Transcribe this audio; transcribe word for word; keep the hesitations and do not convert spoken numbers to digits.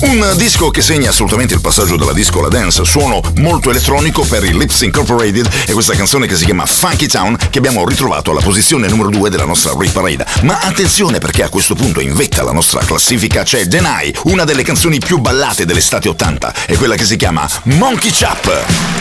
Un disco che segna assolutamente il passaggio dalla disco alla dance, suono molto elettronico per i Lips Incorporated e questa canzone che si chiama Funky Town che abbiamo ritrovato alla posizione numero due della nostra Rit Parade. Ma attenzione, perché a questo punto in vetta alla nostra classifica c'è Deny, una delle canzoni più ballate dell'estate ottanta, è quella che si chiama Monkey Chap.